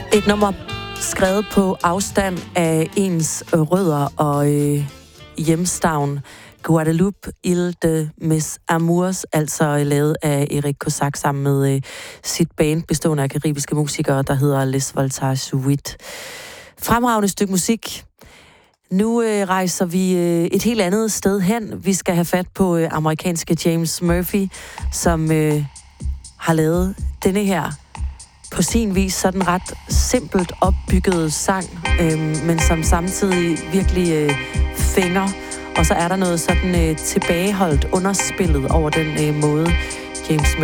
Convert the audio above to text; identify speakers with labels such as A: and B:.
A: Et nummer skrevet på afstand af ens rødder og hjemstavn. Guadeloupe, Ile de Mes Amours, altså lavet af Erik Kosak sammen med sit band, bestående af karibiske musikere, der hedder Les Voltages Suite. Fremragende stykke musik. Nu rejser vi et helt andet sted hen. Vi skal have fat på amerikanske James Murphy, som har lavet denne her på sin vis sådan ret simpelt opbygget sang, men som samtidig virkelig fænger. Og så er der noget sådan tilbageholdt underspillet over den måde, James